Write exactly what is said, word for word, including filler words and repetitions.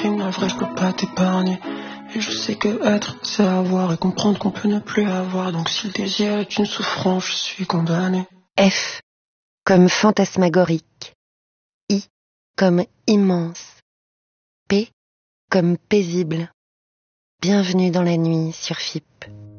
suis navré, je peux pas t'épargner. Et je sais que être, c'est avoir, et comprendre qu'on peut ne plus avoir. Donc si le désir est une souffrance, je suis condamné. F comme fantasmagorique. I comme immense. P comme paisible. Bienvenue dans la nuit sur F I P.